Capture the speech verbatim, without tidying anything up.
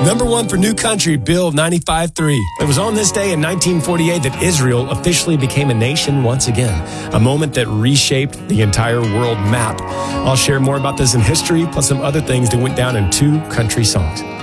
Number one for New Country, Bill ninety-five three. It was on this day in nineteen forty-eight that Israel officially became a nation once again, a moment that reshaped the entire world map. I'll share more about this in history, plus some other things that went down in two country songs.